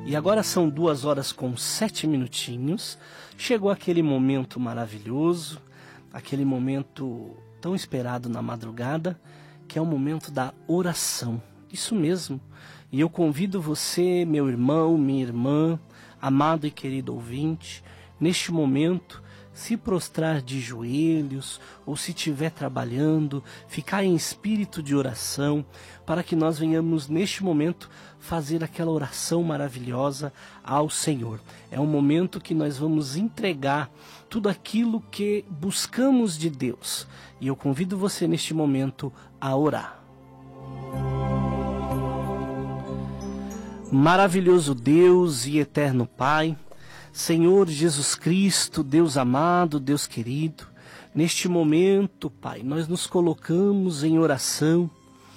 E agora são 2h07. Chegou aquele momento maravilhoso, aquele momento tão esperado na madrugada, que é o momento da oração. Isso mesmo. E eu convido você, meu irmão, minha irmã, amado e querido ouvinte, neste momento, se prostrar de joelhos, ou se estiver trabalhando, ficar em espírito de oração, para que nós venhamos neste momento fazer aquela oração maravilhosa ao Senhor. É um momento que nós vamos entregar tudo aquilo que buscamos de Deus. E eu convido você neste momento a orar. Maravilhoso Deus e eterno Pai, Senhor Jesus Cristo, Deus amado, Deus querido, neste momento, Pai, nós nos colocamos em oração,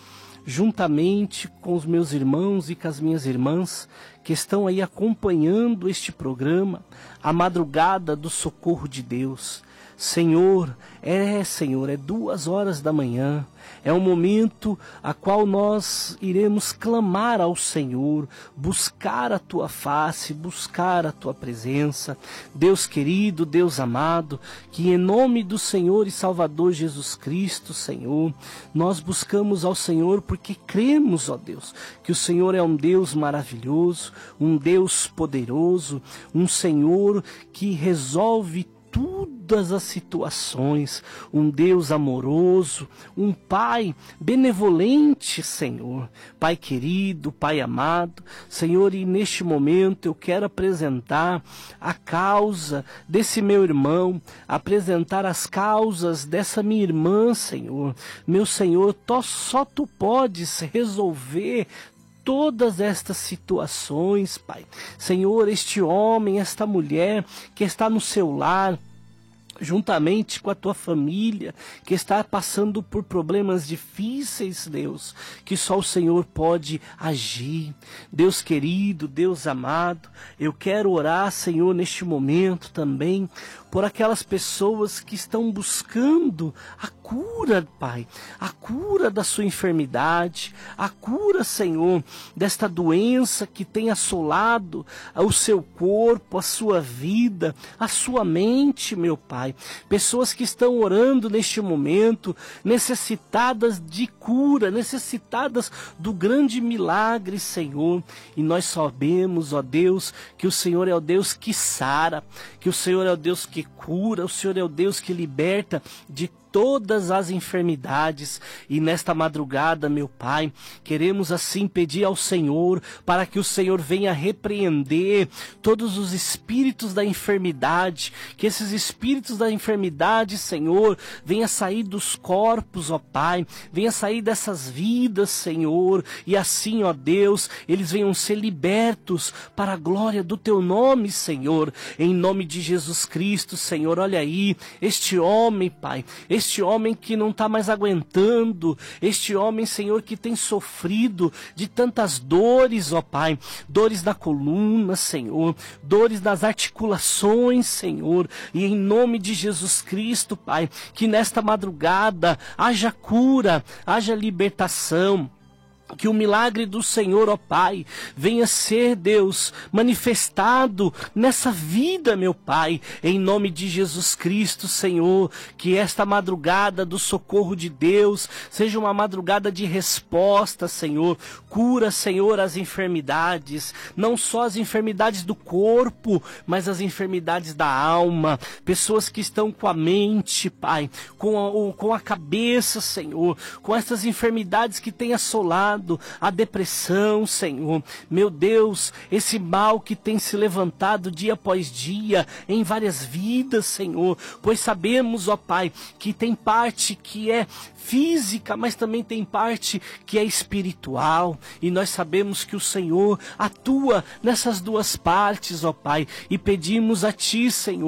juntamente com os meus irmãos e com as minhas irmãs, que estão aí acompanhando este programa, a madrugada do socorro de Deus. Senhor, Senhor, é 2h da manhã, é um momento a qual nós iremos clamar ao Senhor, buscar a Tua face, buscar a Tua presença. Deus querido, Deus amado, que em nome do Senhor e Salvador Jesus Cristo, Senhor, nós buscamos ao Senhor porque cremos, ó Deus, que o Senhor é um Deus maravilhoso, um Deus poderoso, um Senhor que resolve todas as situações, um Deus amoroso, um Pai benevolente, Senhor, Pai querido, Pai amado, Senhor, e neste momento eu quero apresentar a causa desse meu irmão, apresentar as causas dessa minha irmã, Senhor, meu Senhor, só Tu podes resolver todas estas situações, Pai. Senhor, este homem, esta mulher que está no seu lar, juntamente com a tua família, que está passando por problemas difíceis, Deus, que só o Senhor pode agir. Deus querido, Deus amado, eu quero orar, Senhor, neste momento também, por aquelas pessoas que estão buscando a cura, Pai, a cura da sua enfermidade, a cura, Senhor, desta doença que tem assolado o seu corpo, a sua vida, a sua mente, meu Pai. Pessoas que estão orando neste momento, necessitadas de cura, necessitadas do grande milagre, Senhor. E nós sabemos, ó Deus, que o Senhor é o Deus que sara, que o Senhor é o Deus que cura, o Senhor é o Deus que liberta de todas as enfermidades. E nesta madrugada, meu Pai, queremos assim pedir ao Senhor para que o Senhor venha repreender todos os espíritos da enfermidade, que esses espíritos da enfermidade, Senhor, venha sair dos corpos, ó Pai, venha sair dessas vidas, Senhor, e assim, ó Deus, eles venham ser libertos para a glória do Teu nome, Senhor, em nome de Jesus Cristo, Senhor. Olha aí, este homem, Pai, este homem que não está mais aguentando, este homem, Senhor, que tem sofrido de tantas dores, ó Pai, dores da coluna, Senhor, dores das articulações, Senhor, e em nome de Jesus Cristo, Pai, que nesta madrugada haja cura, haja libertação, que o milagre do Senhor, ó Pai, venha ser, Deus, manifestado nessa vida, meu Pai, em nome de Jesus Cristo, Senhor, que esta madrugada do socorro de Deus seja uma madrugada de resposta, Senhor. Cura, Senhor, as enfermidades, não só as enfermidades do corpo, mas as enfermidades da alma, pessoas que estão com a mente, Pai, com a cabeça, Senhor, com essas enfermidades que têm assolado a depressão, Senhor, meu Deus, esse mal que tem se levantado dia após dia em várias vidas, Senhor, pois sabemos, ó Pai, que tem parte que é física, mas também tem parte que é espiritual, e nós sabemos que o Senhor atua nessas duas partes, ó Pai, e pedimos a Ti, Senhor,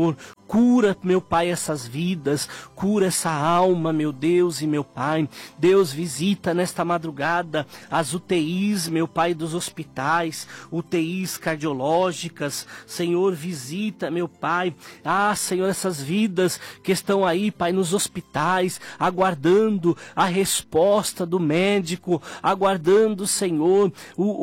Cura, meu Pai, essas vidas, cura essa alma, meu Deus e meu Pai. Deus, visita nesta madrugada as UTIs, meu Pai, dos hospitais, UTIs cardiológicas. Senhor, visita, meu Pai. Senhor, essas vidas que estão aí, Pai, nos hospitais, aguardando a resposta do médico, aguardando, Senhor,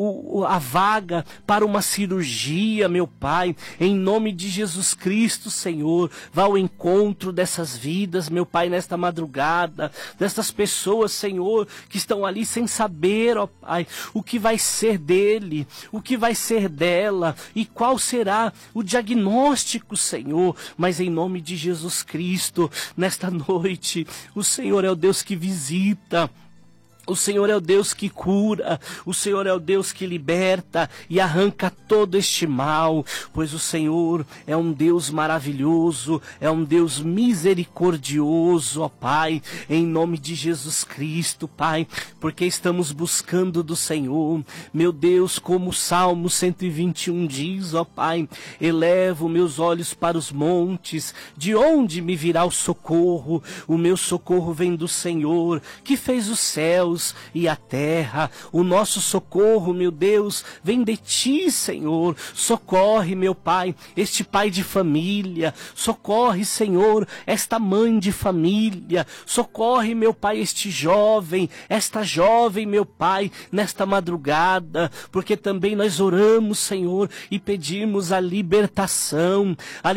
a vaga para uma cirurgia, meu Pai. Em nome de Jesus Cristo, Senhor, vá ao encontro dessas vidas, meu Pai, nesta madrugada, dessas pessoas, Senhor, que estão ali sem saber, ó Pai, o que vai ser dele, o que vai ser dela e qual será o diagnóstico, Senhor. Mas em nome de Jesus Cristo, nesta noite, o Senhor é o Deus que visita. O Senhor é o Deus que cura, o Senhor é o Deus que liberta e arranca todo este mal, pois o Senhor é um Deus maravilhoso, é um Deus misericordioso, ó Pai, em nome de Jesus Cristo, Pai, porque estamos buscando do Senhor, meu Deus, como o Salmo 121 diz, ó Pai, elevo meus olhos para os montes, de onde me virá o socorro? O meu socorro vem do Senhor, que fez os céus e a terra. O nosso socorro, meu Deus, vem de ti, Senhor. Socorre, meu Pai, este pai de família. Socorre, Senhor, esta mãe de família. Socorre, meu Pai, este jovem, esta jovem, meu Pai, nesta madrugada, porque também nós oramos, Senhor, e pedimos a libertação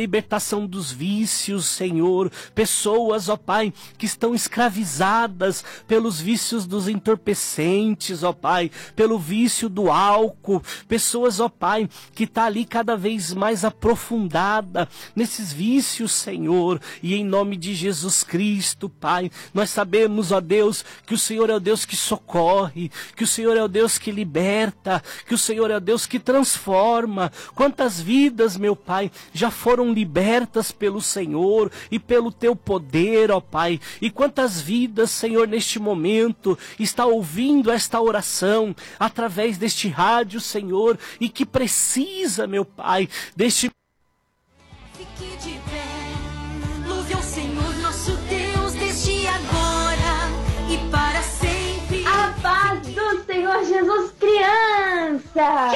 dos vícios, Senhor. Pessoas, ó Pai, que estão escravizadas pelos vícios dos entorpecentes, ó Pai, pelo vício do álcool, pessoas, ó Pai, que está ali cada vez mais aprofundada nesses vícios, Senhor, e em nome de Jesus Cristo, Pai, nós sabemos, ó Deus, que o Senhor é o Deus que socorre, que o Senhor é o Deus que liberta, que o Senhor é o Deus que transforma. Quantas vidas, meu Pai, já foram libertas pelo Senhor e pelo Teu poder, ó Pai, e quantas vidas, Senhor, neste momento, está ouvindo esta oração através deste rádio, Senhor, e que precisa, meu Pai, deste... Fique de pé, louve ao Senhor nosso Deus desde agora e para sempre. A paz do Senhor Jesus, criança!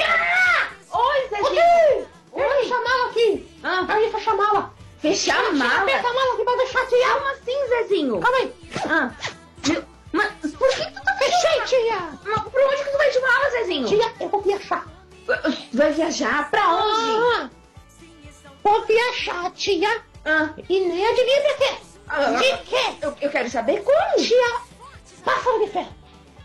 Oi, Zezinho! Fecha a mala aqui! Aí, fecha a mala! Fechar a mala? Aperta a mala aqui pra deixar tia! Como assim, Zezinho? Calma aí! Mas por que tu tá Fechei, fechando? tia! Mas por onde que tu vai de mala, Zezinho? Tia, eu vou viajar! Vai viajar? Pra onde? Vou viajar, tia! E nem adivinha pra quê? De quê? Eu quero saber como. Tia, pássaro de ferro!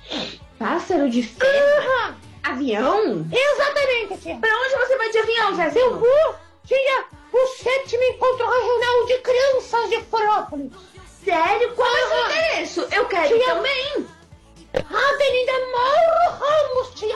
Pássaro de ferro? Avião? Exatamente, tia! Pra onde você vai de avião, Zezinho? Eu vou, tia, o 7º Encontro Regional de Crianças de Florianópolis! Sério? Qual é o seu endereço? Eu quero ir Tia. também. Avenida Mauro Ramos, tia!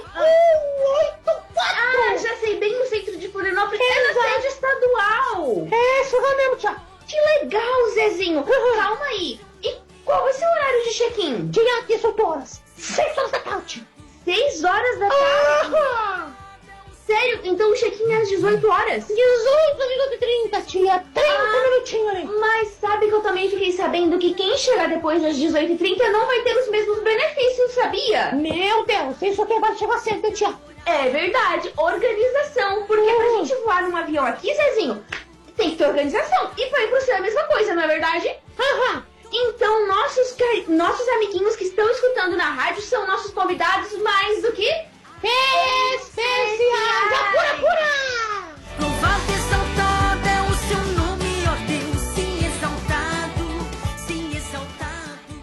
184! Já sei, bem no centro de Florianópolis. É na Exato. sede estadual. É isso mesmo, tia! Que legal, Zezinho. Calma aí. E qual vai ser o horário de check-in? Tia, 18 horas! 6 horas da tarde! 6 horas da tarde? Sério? Então o check-in é às 18 horas? 18 minutos e 30, tia! 30 minutinhos ali! Mas sabe que eu também fiquei sabendo que quem chegar depois das 18h30 não vai ter os mesmos benefícios, sabia? Meu Deus, isso que vai chegar cedo, tia! É verdade, organização. Porque pra gente voar num avião aqui, Zezinho, tem que ter organização. E pra ir pro céu é a mesma coisa, não é verdade? Então nossos amiguinhos que estão escutando na rádio são nossos convidados mais do que... especiais! Apura! Louvado e exaltado é o seu nome, ó Deus, sim exaltado, sim exaltado.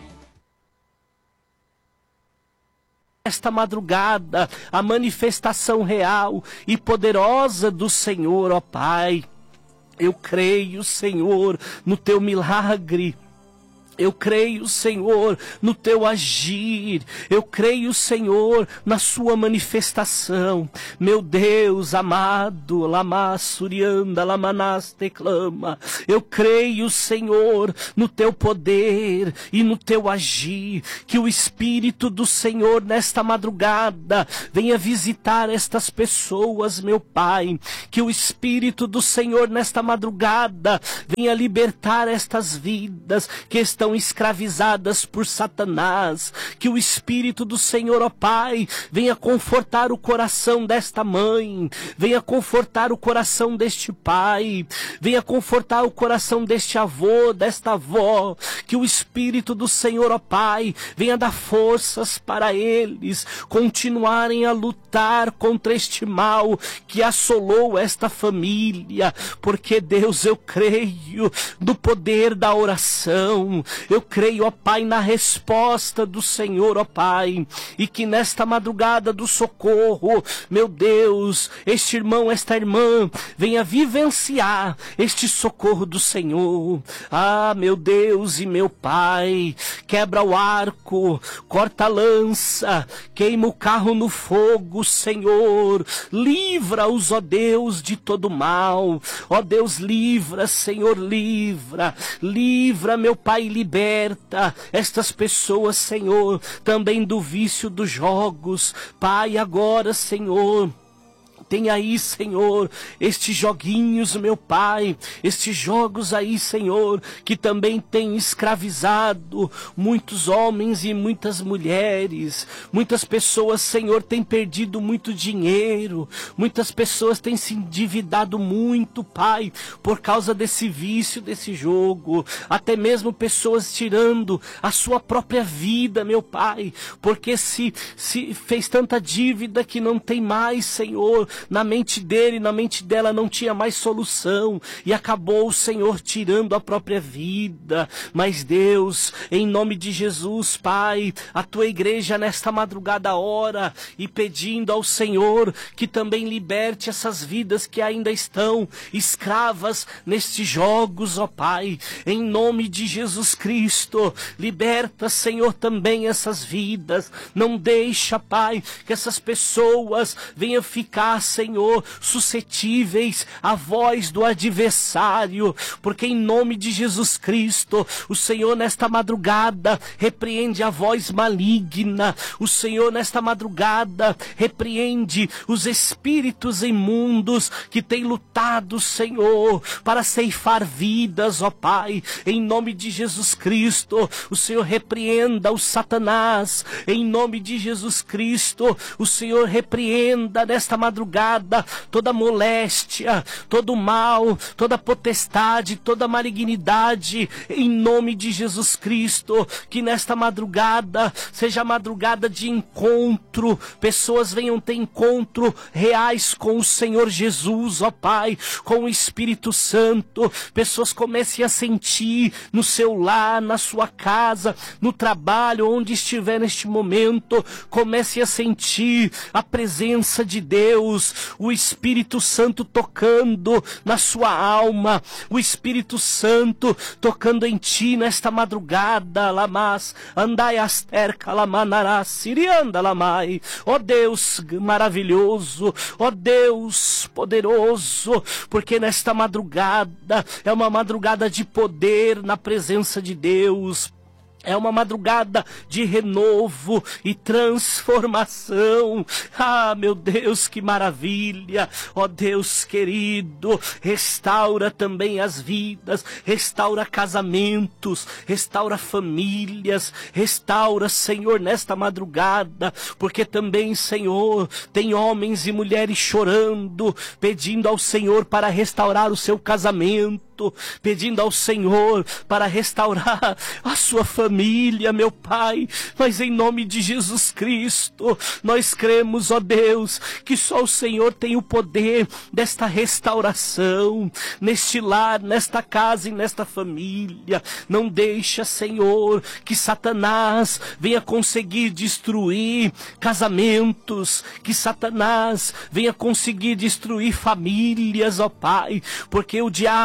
Esta madrugada, a manifestação real e poderosa do Senhor, ó Pai. Eu creio, Senhor, no Teu milagre. Eu creio, Senhor, no Teu agir. Eu creio, Senhor, na Sua manifestação. Meu Deus amado, lama surianda, lamanas teclama. Eu creio, Senhor, no Teu poder e no Teu agir. Que o Espírito do Senhor nesta madrugada venha visitar estas pessoas, meu Pai, que o Espírito do Senhor nesta madrugada venha libertar estas vidas que estão escravizadas por Satanás, que o Espírito do Senhor, ó Pai, venha confortar o coração desta mãe, venha confortar o coração deste pai, venha confortar o coração deste avô, desta avó, que o Espírito do Senhor, ó Pai, venha dar forças para eles continuarem a lutar contra este mal que assolou esta família, porque Deus, eu creio no poder da oração, eu creio, ó Pai, na resposta do Senhor, ó Pai, e que nesta madrugada do socorro, meu Deus, este irmão, esta irmã, venha vivenciar este socorro do Senhor. Ah, meu Deus e meu Pai, quebra o arco, corta a lança, queima o carro no fogo, Senhor, livra-os, ó Deus, de todo mal, ó Deus, livra, Senhor, livra, meu Pai, liberta estas pessoas, Senhor, também do vício dos jogos, Pai, agora, Senhor, tem aí, Senhor, estes joguinhos, meu Pai, estes jogos aí, Senhor, que também tem escravizado muitos homens e muitas mulheres. Muitas pessoas, Senhor, têm perdido muito dinheiro. Muitas pessoas têm se endividado muito, Pai, por causa desse vício, desse jogo. Até mesmo pessoas tirando a sua própria vida, meu Pai, porque se fez tanta dívida que não tem mais, Senhor, na mente dele, na mente dela não tinha mais solução e acabou o Senhor tirando a própria vida. Mas Deus, em nome de Jesus, Pai, a tua igreja nesta madrugada ora e pedindo ao Senhor que também liberte essas vidas que ainda estão escravas nestes jogos, ó Pai, em nome de Jesus Cristo, liberta, Senhor, também essas vidas, não deixa, Pai, que essas pessoas venham ficar, Senhor, suscetíveis à voz do adversário, porque em nome de Jesus Cristo, o Senhor nesta madrugada repreende a voz maligna, o Senhor nesta madrugada repreende os espíritos imundos que têm lutado, Senhor, para ceifar vidas, ó Pai, em nome de Jesus Cristo, o Senhor repreenda o Satanás, em nome de Jesus Cristo, o Senhor repreenda nesta madrugada toda moléstia, todo mal, toda potestade, toda malignidade, em nome de Jesus Cristo, que nesta madrugada seja madrugada de encontro, pessoas venham ter encontro reais com o Senhor Jesus, ó Pai, com o Espírito Santo, pessoas comecem a sentir no seu lar, na sua casa, no trabalho, onde estiver neste momento, comece a sentir a presença de Deus, o Espírito Santo tocando na sua alma, o Espírito Santo tocando em ti nesta madrugada, lamas, andai aster calamanará, sirianda lamai, ó Deus maravilhoso, ó Deus poderoso, porque nesta madrugada é uma madrugada de poder na presença de Deus. É uma madrugada de renovo e transformação. Ah, meu Deus, que maravilha. Ó Deus querido, restaura também as vidas, restaura casamentos, restaura famílias, restaura, Senhor, nesta madrugada, porque também, Senhor, tem homens e mulheres chorando, pedindo ao Senhor para restaurar o seu casamento, pedindo ao Senhor para restaurar a sua família, meu Pai, mas em nome de Jesus Cristo, nós cremos, ó Deus, que só o Senhor tem o poder desta restauração, neste lar, nesta casa e nesta família. Não deixa, Senhor, que Satanás venha conseguir destruir casamentos, que Satanás venha conseguir destruir famílias, ó Pai, porque o diabo,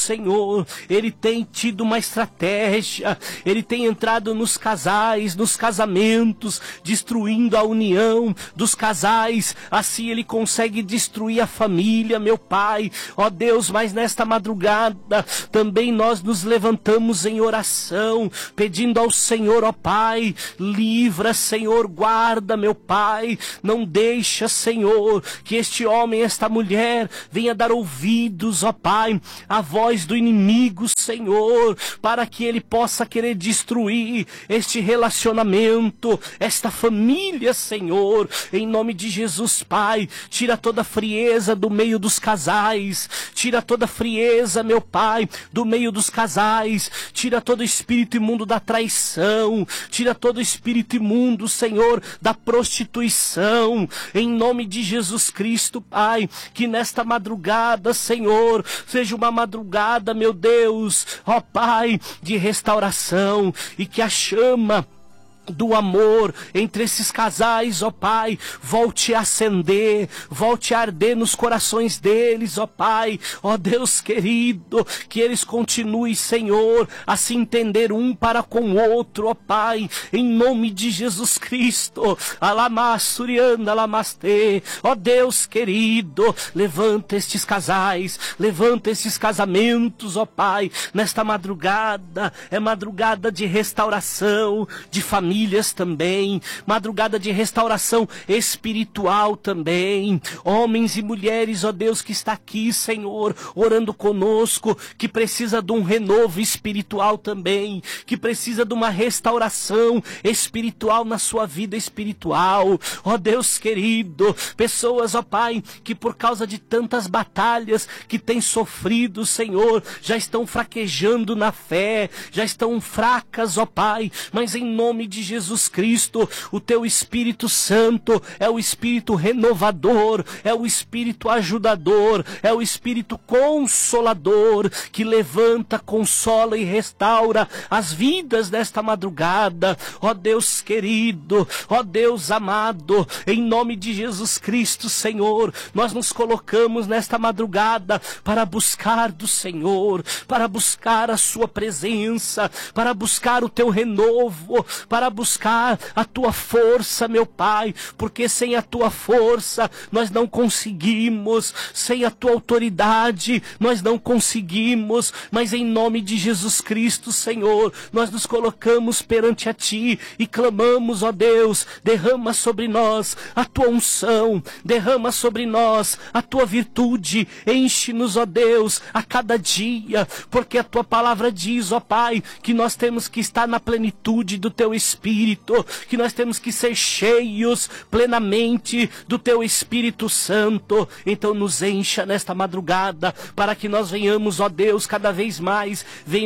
Senhor, ele tem tido uma estratégia, ele tem entrado nos casais, nos casamentos, destruindo a união dos casais, assim ele consegue destruir a família, meu Pai, ó Deus, mas nesta madrugada também nós nos levantamos em oração, pedindo ao Senhor, ó Pai, livra, Senhor, guarda, meu Pai, não deixa, Senhor, que este homem, esta mulher, venha dar ouvidos, ó Pai, à voz do inimigo, Senhor, para que ele possa querer destruir este relacionamento, esta família, Senhor, em nome de Jesus, Pai, tira toda a frieza do meio dos casais, tira toda a frieza, meu Pai, do meio dos casais, tira todo o espírito imundo da traição, tira todo o espírito imundo, Senhor, da prostituição, em nome de Jesus Cristo, Pai, que nesta madrugada, Senhor, seja uma madrugada, meu Deus, ó Pai, de restauração, e que a chama do amor entre esses casais, ó Pai, volte a acender, volte a arder nos corações deles, ó Pai, ó Deus querido, que eles continuem, Senhor, a se entender um para com o outro, ó Pai, em nome de Jesus Cristo, alamassurianda, alamastê, ó Deus querido, levanta estes casais, levanta estes casamentos, ó Pai, nesta madrugada, é madrugada de restauração, de família, também, madrugada de restauração espiritual também, homens e mulheres, ó Deus, que está aqui, Senhor, orando conosco, que precisa de um renovo espiritual também, que precisa de uma restauração espiritual na sua vida espiritual, ó Deus querido, pessoas, ó Pai, que por causa de tantas batalhas que têm sofrido, Senhor, já estão fraquejando na fé, já estão fracas, ó Pai, mas em nome de Jesus Cristo, o teu Espírito Santo é o Espírito renovador, é o Espírito ajudador, é o Espírito consolador, que levanta, consola e restaura as vidas desta madrugada, ó Deus querido, ó Deus amado, em nome de Jesus Cristo, Senhor, nós nos colocamos nesta madrugada para buscar do Senhor, para buscar a sua presença, para buscar o teu renovo, para buscar a tua força, meu Pai, porque sem a tua força nós não conseguimos, sem a tua autoridade nós não conseguimos, mas em nome de Jesus Cristo, Senhor, nós nos colocamos perante a ti e clamamos, ó Deus, derrama sobre nós a tua unção, derrama sobre nós a tua virtude, enche-nos, ó Deus, a cada dia, porque a tua palavra diz, ó Pai, que nós temos que estar na plenitude do teu Espírito, que nós temos que ser cheios plenamente do teu Espírito Santo. Então nos encha nesta madrugada, para que nós venhamos, ó Deus, cada vez mais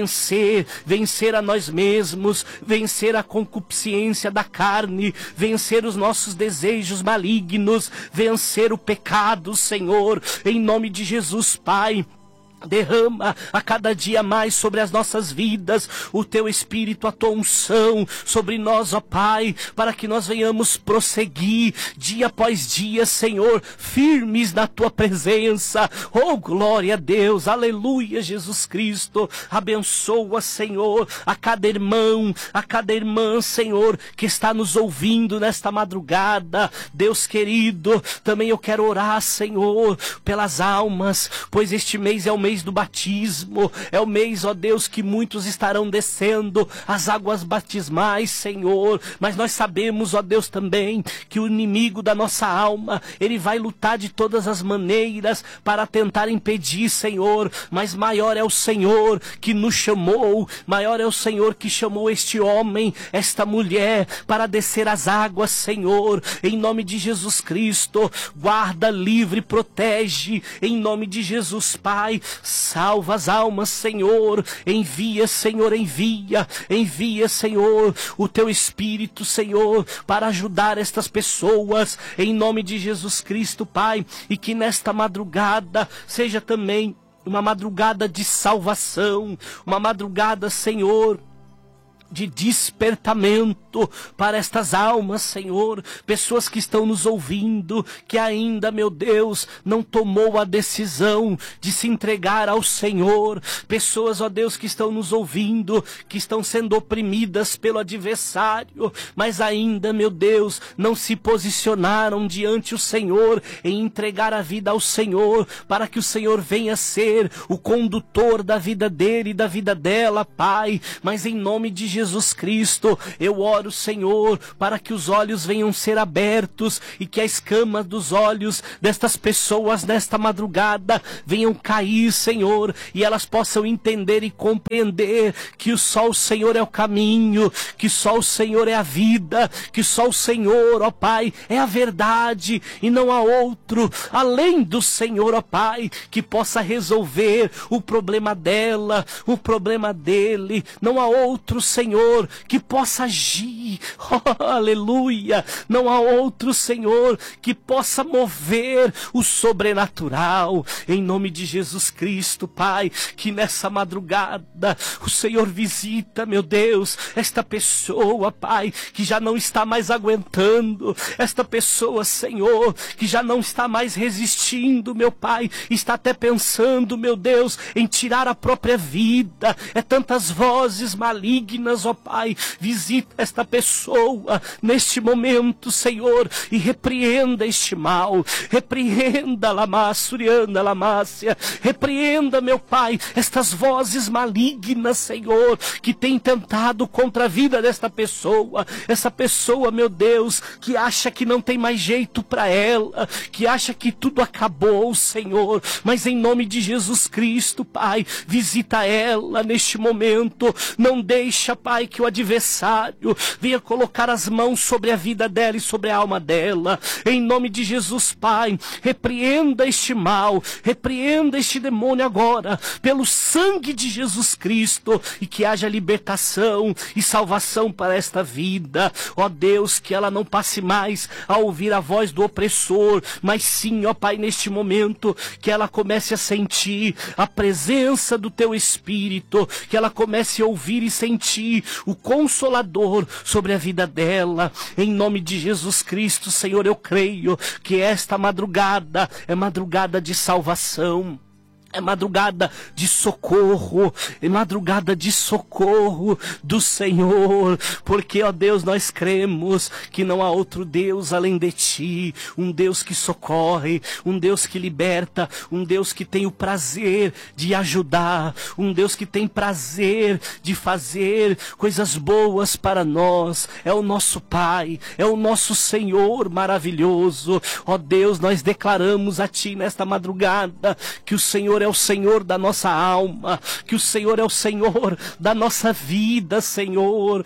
vencer a nós mesmos, vencer a concupiscência da carne, vencer os nossos desejos malignos, vencer o pecado, Senhor, em nome de Jesus, Pai. Derrama a cada dia mais sobre as nossas vidas o teu Espírito, a tua unção sobre nós, ó Pai, para que nós venhamos prosseguir dia após dia, Senhor, firmes na tua presença. Oh, glória a Deus, aleluia, Jesus Cristo. Abençoa, Senhor, a cada irmão, a cada irmã, Senhor, que está nos ouvindo nesta madrugada. Deus querido, também eu quero orar, Senhor, pelas almas, pois este mês é o mês do batismo, é o mês, ó Deus, que muitos estarão descendo as águas batismais, Senhor, mas nós sabemos, ó Deus, também que o inimigo da nossa alma, ele vai lutar de todas as maneiras para tentar impedir, Senhor, mas maior é o Senhor que nos chamou, maior é o Senhor que chamou este homem, esta mulher, para descer as águas, Senhor, em nome de Jesus Cristo. Guarda, livre, protege, em nome de Jesus, Pai. Salva as almas, Senhor. Envia, Senhor, envia, Senhor, o teu Espírito, Senhor, para ajudar estas pessoas, em nome de Jesus Cristo, Pai. E que nesta madrugada seja também uma madrugada de salvação, uma madrugada, Senhor, de despertamento para estas almas, Senhor. Pessoas que estão nos ouvindo, que ainda, meu Deus, não tomou a decisão de se entregar ao Senhor. Pessoas, ó Deus, que estão nos ouvindo, que estão sendo oprimidas pelo adversário, mas ainda, meu Deus, não se posicionaram diante o Senhor em entregar a vida ao Senhor, para que o Senhor venha ser o condutor da vida dele e da vida dela, Pai. Mas em nome de Jesus Cristo, eu oro, Senhor, para que os olhos venham ser abertos e que a escama dos olhos destas pessoas nesta madrugada venham cair, Senhor, e elas possam entender e compreender que só o Senhor é o caminho, que só o Senhor é a vida, que só o Senhor, ó Pai, é a verdade e não há outro além do Senhor, ó Pai, que possa resolver o problema dela, o problema dele. Não há outro, Senhor, que possa agir, oh, aleluia. Não há outro, Senhor, que possa mover o sobrenatural. Em nome de Jesus Cristo, Pai, que nessa madrugada o Senhor visita, meu Deus, esta pessoa, Pai, que já não está mais aguentando, esta pessoa, Senhor, que já não está mais resistindo, meu Pai, está até pensando, meu Deus, em tirar a própria vida. É tantas vozes malignas, ó Pai. Visita esta pessoa neste momento, Senhor, e repreenda este mal. Repreenda, Lamassurianda, Lamácia. Repreenda, meu Pai, estas vozes malignas, Senhor, que tem tentado contra a vida desta pessoa. Essa pessoa, meu Deus, que acha que não tem mais jeito para ela, que acha que tudo acabou, Senhor. Mas em nome de Jesus Cristo, Pai, visita ela neste momento. Não deixa, Pai, que o adversário venha colocar as mãos sobre a vida dela e sobre a alma dela. Em nome de Jesus, Pai, repreenda este mal, repreenda este demônio agora, pelo sangue de Jesus Cristo, e que haja libertação e salvação para esta vida. Ó Deus, que ela não passe mais a ouvir a voz do opressor, mas sim, ó Pai, neste momento, que ela comece a sentir a presença do Teu Espírito, que ela comece a ouvir e sentir o Consolador sobre a vida dela. Em nome de Jesus Cristo, Senhor, eu creio que esta madrugada é madrugada de salvação. É madrugada de socorro, é madrugada de socorro do Senhor, porque, ó Deus, nós cremos que não há outro Deus além de Ti, um Deus que socorre, um Deus que liberta, um Deus que tem o prazer de ajudar, um Deus que tem prazer de fazer coisas boas para nós. É o nosso Pai, é o nosso Senhor maravilhoso. Ó Deus, nós declaramos a Ti nesta madrugada que o Senhor é o Senhor da nossa alma, que o Senhor é o Senhor da nossa vida, Senhor.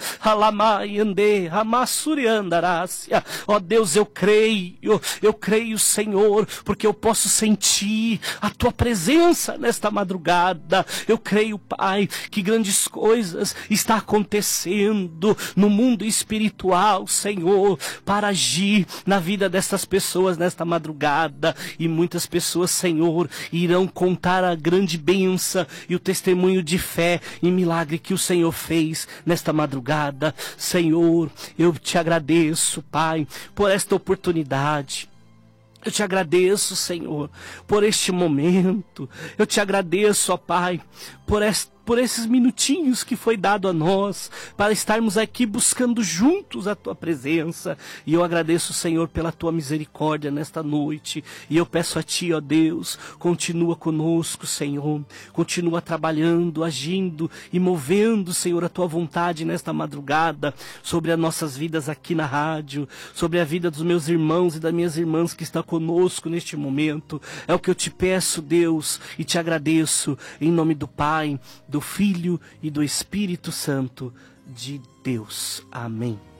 Ó Deus, eu creio, Senhor, porque eu posso sentir a Tua presença nesta madrugada. Eu creio, Pai, que grandes coisas estão acontecendo no mundo espiritual, Senhor, para agir na vida dessas pessoas nesta madrugada. E muitas pessoas, Senhor, irão contar a grande bênção e o testemunho de fé e milagre que o Senhor fez nesta madrugada. Senhor, eu te agradeço, Pai, por esta oportunidade. Eu te agradeço, Senhor, por este momento. Eu te agradeço, ó Pai, por esses minutinhos que foi dado a nós, para estarmos aqui buscando juntos a Tua presença. E eu agradeço, Senhor, pela Tua misericórdia nesta noite. E eu peço a Ti, ó Deus, continua conosco, Senhor. Continua trabalhando, agindo e movendo, Senhor, a Tua vontade nesta madrugada, sobre as nossas vidas aqui na rádio, sobre a vida dos meus irmãos e das minhas irmãs que estão conosco neste momento. É o que eu te peço, Deus, e te agradeço, em nome do Pai, do Filho e do Espírito Santo de Deus. Amém.